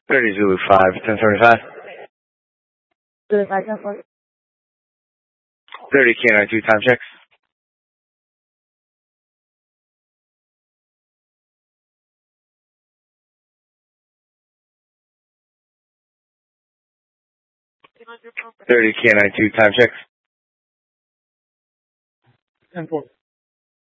30 Zulu 5, 1075. Zulu 5, 1040. 30 K92, time checks. K92, time checks. 1040.